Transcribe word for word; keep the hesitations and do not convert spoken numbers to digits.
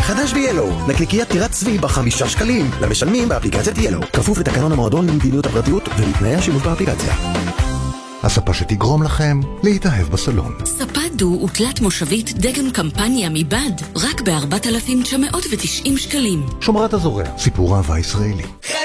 חדש ב-ילו, נקניקיית טירת צבי בחמישה שקלים, למשלמים באפליקציית ילו. כפוף לתקנון המועדון למדיניות הפרטיות ולתנאי השימוש באפליקציה. הספה שתגרום לכם להתאהב בסלון. ספה דו ותלת מושבית דגם קמפניה מבד, רק ב-ארבעת אלפים תשע מאות ותשעים שקלים. שומרת הזורע, סיפור אהבה ישראלי.